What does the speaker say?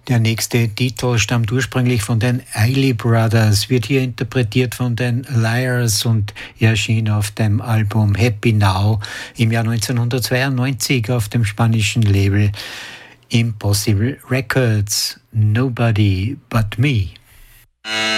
Der nächste Titel stammt ursprünglich von den Isley Brothers, wird hier interpretiert von den Liars und erschien auf dem Album Happy Now im Jahr 1992 auf dem spanischen Label Impossible Records. Nobody But Me.